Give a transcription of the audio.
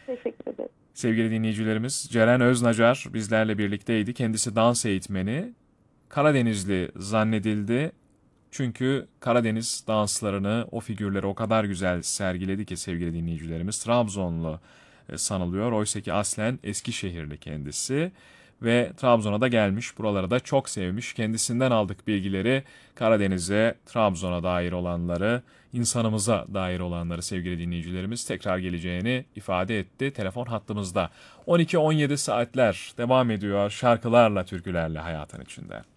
Teşekkür ederim. Sevgili dinleyicilerimiz, Ceren Öznacar bizlerle birlikteydi. Kendisi dans eğitmeni. Karadenizli zannedildi. Çünkü Karadeniz danslarını, o figürleri o kadar güzel sergiledi ki sevgili dinleyicilerimiz. Trabzonlu sanılıyor. Oysa ki aslen Eskişehirli kendisi. Ve Trabzon'a da gelmiş, buraları da çok sevmiş. Kendisinden aldık bilgileri, Karadeniz'e, Trabzon'a dair olanları, insanımıza dair olanları sevgili dinleyicilerimiz tekrar geleceğini ifade etti. Telefon hattımızda 12-17 saatler devam ediyor şarkılarla, türkülerle hayatın içinde.